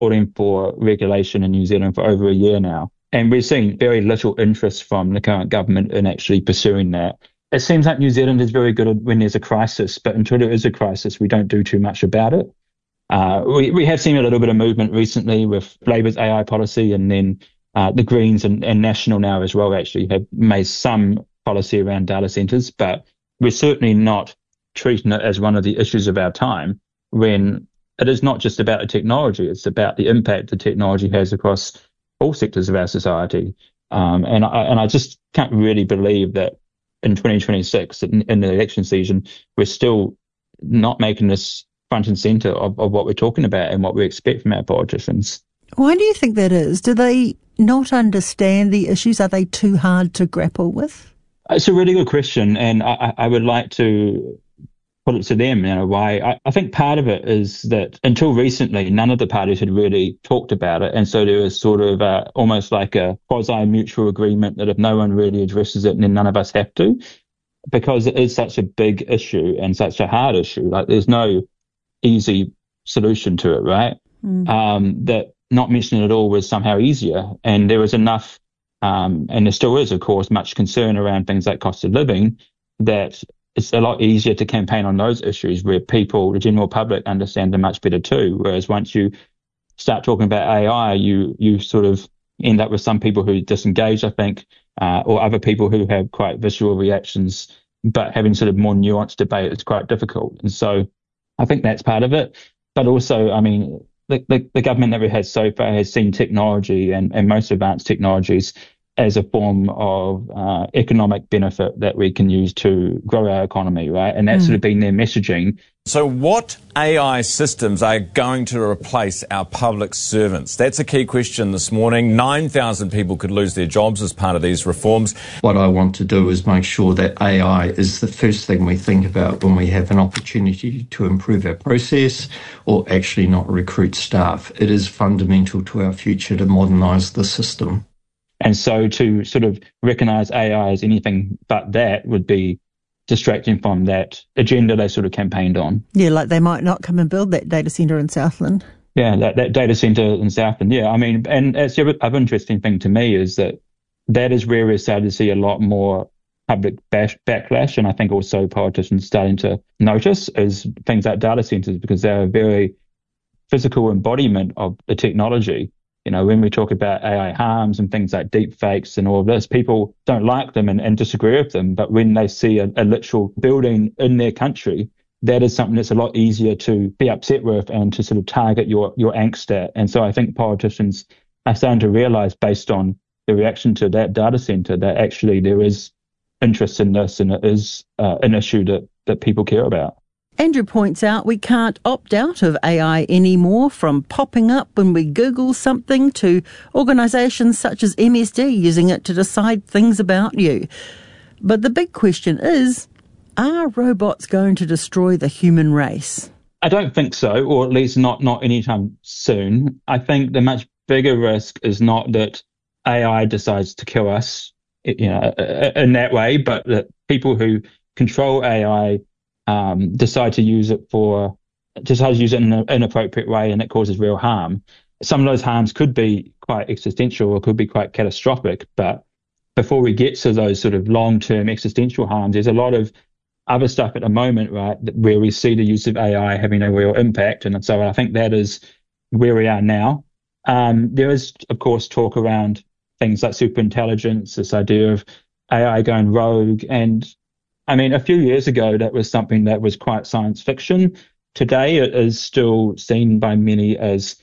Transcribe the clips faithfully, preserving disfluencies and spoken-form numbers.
calling for regulation in New Zealand for over a year now. And we're seeing very little interest from the current government in actually pursuing that. It seems like New Zealand is very good at when there's a crisis, but until there is a crisis, we don't do too much about it. Uh, we, we have seen a little bit of movement recently with Labour's A I policy, and then uh, the Greens and, and National now as well actually have made some policy around data centres, but we're certainly not treating it as one of the issues of our time, when it is not just about the technology, it's about the impact the technology has across all sectors of our society. Um, and, I, and I just can't really believe that in twenty twenty-six, in, in the election season, we're still not making this front and centre of, of what we're talking about and what we expect from our politicians. Why do you think that is? Do they not understand the issues? Are they too hard to grapple with? It's a really good question, and I, I would like to put it to them, you know, why. I, I think part of it is that until recently, none of the parties had really talked about it. And so there was sort of uh, almost like a quasi-mutual agreement that if no one really addresses it, then none of us have to, because it is such a big issue and such a hard issue. Like there's no easy solution to it, right? Mm. Um, that not mentioning it all was somehow easier. And there was enough, um, and there still is, of course, much concern around things like cost of living, that it's a lot easier to campaign on those issues where people, the general public, understand them much better too. Whereas once you start talking about A I, you you sort of end up with some people who disengage, I think, uh, or other people who have quite visceral reactions. But having sort of more nuanced debate is quite difficult. And so I think that's part of it. But also, I mean, the, the, the government that we had so far has seen technology and, and most advanced technologies as a form of uh, economic benefit that we can use to grow our economy, right? And that's mm. sort of been their messaging. So what A I systems are going to replace our public servants? That's a key question this morning. nine thousand people could lose their jobs as part of these reforms. What I want to do is make sure that A I is the first thing we think about when we have an opportunity to improve our process or actually not recruit staff. It is fundamental to our future to modernise the system. And so to sort of recognise A I as anything but that would be distracting from that agenda they sort of campaigned on. Yeah, like they might not come and build that data centre in Southland. Yeah, that, that data centre in Southland. Yeah, I mean, and it's the other interesting thing to me is that that is where we're starting to see a lot more public bash, backlash, and I think also politicians starting to notice is things like data centres, because they're a very physical embodiment of the technology. You know, when we talk about A I harms and things like deep fakes and all of this, people don't like them and, and disagree with them. But when they see a, a literal building in their country, that is something that's a lot easier to be upset with and to sort of target your, your angst at. And so I think politicians are starting to realise, based on the reaction to that data centre, that actually there is interest in this and it is uh, an issue that, that people care about. Andrew points out we can't opt out of A I anymore, from popping up when we Google something to organisations such as M S D using it to decide things about you. But the big question is, are robots going to destroy the human race? I don't think so, or at least not, not anytime soon. I think the much bigger risk is not that A I decides to kill us, you know, in that way, but that people who control A I Um, decide to use it for, decide to use it in an inappropriate way, and it causes real harm. Some of those harms could be quite existential or could be quite catastrophic, but before we get to those sort of long-term existential harms, there's a lot of other stuff at the moment, right, where we see the use of A I having a real impact. And so I think that is where we are now. Um, there is, of course, talk around things like superintelligence, this idea of A I going rogue. And I mean, a few years ago, that was something that was quite science fiction. Today, it is still seen by many as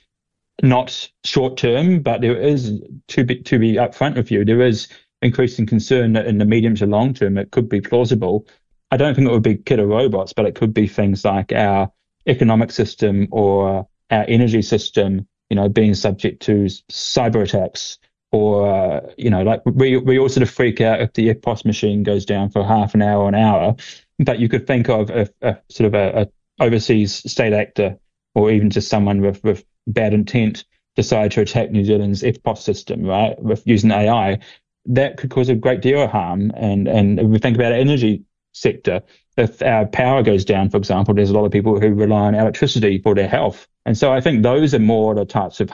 not short term, but there is, to be, to be upfront with you, there is increasing concern that in the medium to long term, it could be plausible. I don't think it would be killer robots, but it could be things like our economic system or our energy system, you know, being subject to cyber attacks. Or, uh, you know, like we we all sort of freak out if the E F T P O S machine goes down for half an hour, an hour. But you could think of a, a sort of a, a overseas state actor, or even just someone with, with bad intent, decide to attack New Zealand's E F T P O S system, right, with using A I. That could cause a great deal of harm. And, and if we think about our energy sector, if our power goes down, for example, there's a lot of people who rely on electricity for their health. And so I think those are more the types of